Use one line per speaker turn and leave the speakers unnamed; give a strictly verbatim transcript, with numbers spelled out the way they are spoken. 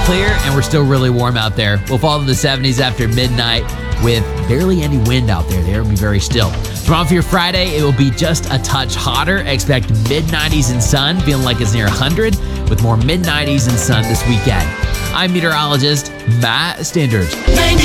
clear, and we're still really warm out there. We'll fall to the seventies after midnight with barely any wind out there. The air will be very still. Tomorrow for your Friday, it will be just a touch hotter. Expect mid nineties and sun, feeling like it's near one hundred, with more mid nineties and sun this weekend. I'm meteorologist Matt Stinders.